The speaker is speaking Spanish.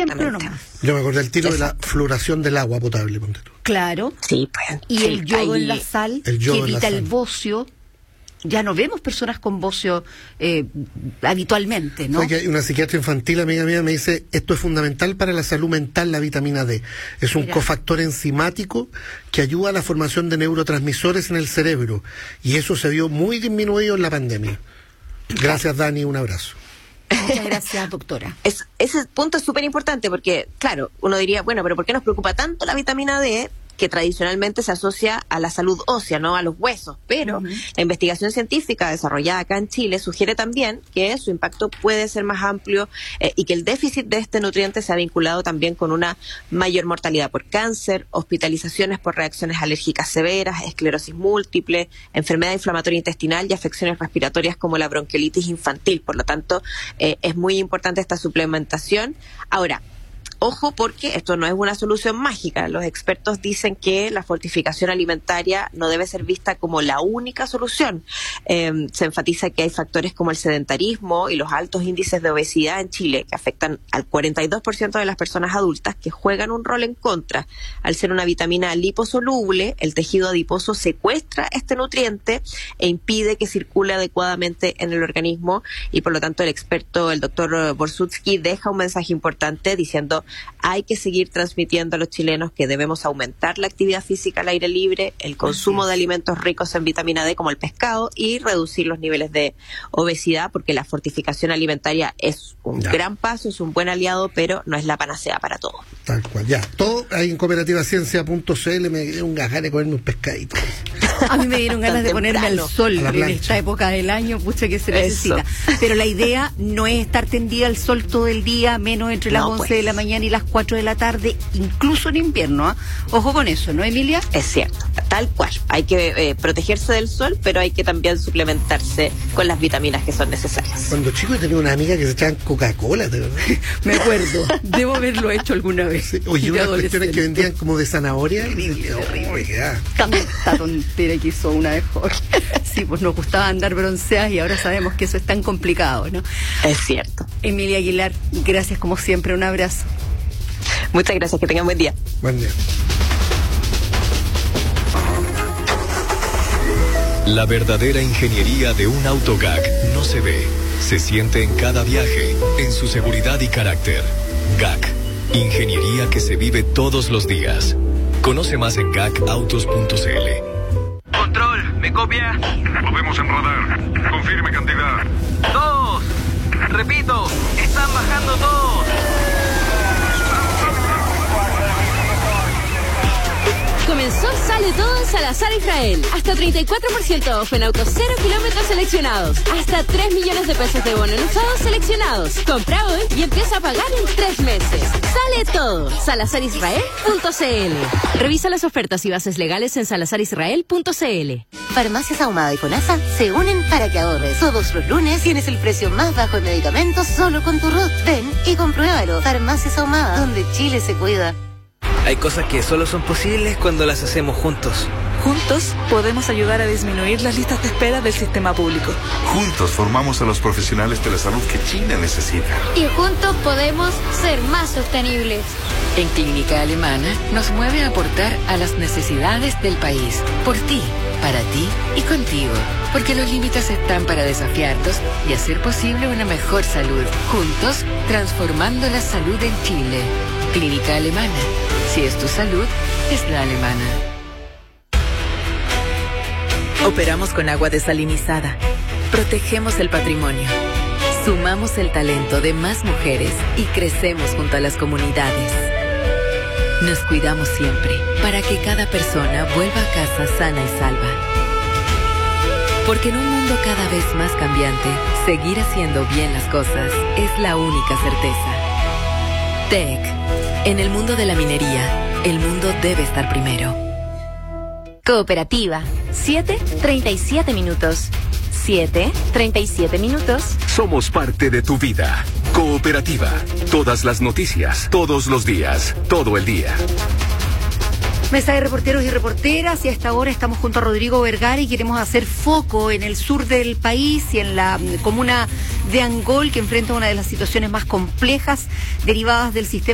ejemplo nomás. Yo me acordé del tiro de la fluoración del agua potable, ponte tú. Claro. Sí, pues. Y sí, el yodo ahí, en la sal, el yodo que en la evita el sal. bocio. Ya no vemos personas con bocio habitualmente, ¿no? Oye, hay una psiquiatra infantil, amiga mía, me dice, esto es fundamental para la salud mental, la vitamina D. Es un Mira. cofactor enzimático que ayuda a la formación de neurotransmisores en el cerebro. Y eso se vio muy disminuido en la pandemia. Gracias, Dani, un abrazo. Muchas gracias, doctora. Ese punto es súper importante porque, claro, uno diría, bueno, pero ¿por qué nos preocupa tanto la vitamina D? Que tradicionalmente se asocia a la salud ósea, no a los huesos, pero la investigación científica desarrollada acá en Chile sugiere también que su impacto puede ser más amplio y que el déficit de este nutriente se ha vinculado también con una mayor mortalidad por cáncer, hospitalizaciones por reacciones alérgicas severas, esclerosis múltiple, enfermedad inflamatoria intestinal y afecciones respiratorias como la bronquiolitis infantil. Por lo tanto, es muy importante esta suplementación. Ahora, ojo, porque esto no es una solución mágica. Los expertos dicen que la fortificación alimentaria no debe ser vista como la única solución. Se enfatiza que hay factores como el sedentarismo y los altos índices de obesidad en Chile, que afectan al 42% de las personas adultas, que juegan un rol en contra. Al ser una vitamina liposoluble, el tejido adiposo secuestra este nutriente e impide que circule adecuadamente en el organismo, y por lo tanto el experto, el doctor Borsutsky, deja un mensaje importante diciendo: hay que seguir transmitiendo a los chilenos que debemos aumentar la actividad física al aire libre, el consumo de alimentos ricos en vitamina D como el pescado y reducir los niveles de obesidad, porque la fortificación alimentaria es un gran paso, es un buen aliado, pero no es la panacea para todo. Tal cual, ya. Todo ahí en cooperativaciencia.cl. Me dio un ganas de comerme un pescadito. A mí me dieron ganas de ponerme al sol en esta época del año, pucha que se necesita. Eso. Pero la idea no es estar tendida al sol todo el día, menos entre las 11 de la mañana y las 4 de la tarde, incluso en invierno, ¿eh? Ojo con eso, ¿no, Emilia? Es cierto, tal cual. Hay que protegerse del sol, pero hay que también suplementarse con las vitaminas que son necesarias. Cuando chico tenía una amiga que se echaban Coca-Cola, ¿de verdad? Me acuerdo, debo haberlo hecho alguna vez. Sí. Oye, unas cuestiones que vendían como de zanahoria. Tanta tontera que hizo una vez Jorge. Sí, pues nos gustaba andar bronceadas y ahora sabemos que eso es tan complicado, ¿no? Es cierto. Emilia Aguilar, gracias como siempre, un abrazo. Muchas gracias, que tengan buen día. Buen día. La verdadera ingeniería de un auto GAC no se ve, se siente en cada viaje, en su seguridad y carácter. GAC, ingeniería que se vive todos los días. Conoce más en gacautos.cl. Control, ¿me copia? Lo vemos en radar. Confirme cantidad. 2. Repito, están bajando todos. Comenzó Sale Todo en Salazar Israel. Hasta 34% off en autos 0 kilómetros seleccionados. Hasta 3 millones de pesos de bono en usados seleccionados. Compra hoy y empieza a pagar en 3 meses. Sale Todo. SalazarIsrael.cl. Revisa las ofertas y bases legales en SalazarIsrael.cl. Farmacias Ahumada y Conasa se unen para que ahorres. Todos los lunes tienes el precio más bajo en medicamentos solo con tu RUT. Ven y compruébalo. Farmacias Ahumada, donde Chile se cuida. Hay cosas que solo son posibles cuando las hacemos juntos. Juntos podemos ayudar a disminuir las listas de espera del sistema público. Juntos formamos a los profesionales de la salud que Chile necesita. Y juntos podemos ser más sostenibles. En Clínica Alemana nos mueve a aportar a las necesidades del país. Por ti, para ti y contigo. Porque los límites están para desafiarlos y hacer posible una mejor salud. Juntos, transformando la salud en Chile. Clínica Alemana. Si es tu salud, es la alemana. Operamos con agua desalinizada. Protegemos el patrimonio. Sumamos el talento de más mujeres y crecemos junto a las comunidades. Nos cuidamos siempre para que cada persona vuelva a casa sana y salva. Porque en un mundo cada vez más cambiante, seguir haciendo bien las cosas es la única certeza. TEC. En el mundo de la minería, el mundo debe estar primero. Cooperativa. 7:37 minutos. 7:37 minutos. Somos parte de tu vida. Cooperativa. Todas las noticias, todos los días, todo el día. Mesa de reporteros y reporteras, y a esta hora estamos junto a Rodrigo Vergara y queremos hacer foco en el sur del país y en la comuna de Angol, que enfrenta una de las situaciones más complejas derivadas del sistema